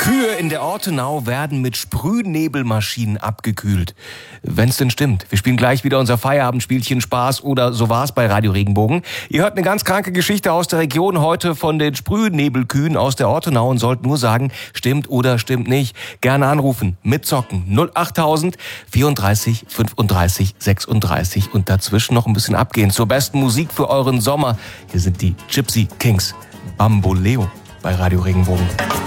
Kühe in der Ortenau werden mit Sprühnebelmaschinen abgekühlt. Wenn's denn stimmt. Wir spielen gleich wieder unser Feierabendspielchen Spaß oder so war's bei Radio Regenbogen. Ihr hört eine ganz kranke Geschichte aus der Region heute von den Sprühnebelkühen aus der Ortenau und sollt nur sagen, stimmt oder stimmt nicht. Gerne anrufen, mitzocken. 08000 34 35 36 und dazwischen noch ein bisschen abgehen zur besten Musik für euren Sommer. Hier sind die Gypsy Kings. Bamboleo bei Radio Regenbogen.